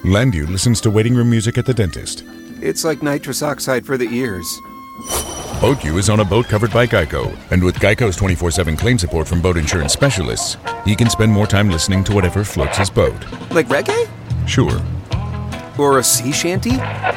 Landu listens to waiting room music at the dentist. It's like nitrous oxide for the ears. BoatU is on a boat covered by Geico, and with Geico's 24/7 claim support from boat insurance specialists, he can spend more time listening to whatever floats his boat. Like reggae? Sure. Or a sea shanty?